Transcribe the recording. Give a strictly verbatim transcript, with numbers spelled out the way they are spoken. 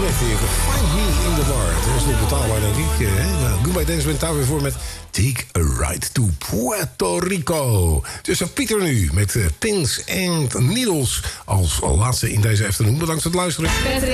Connect hier. Find Me in the Bar. Dat is nog betaalbaar, denk ik. Nou, Goodbye Dance bent daar weer voor met Take a Ride to Puerto Rico. Dus Pieter nu met uh, Pins and Needles als laatste in deze afternoon. Bedankt voor het luisteren.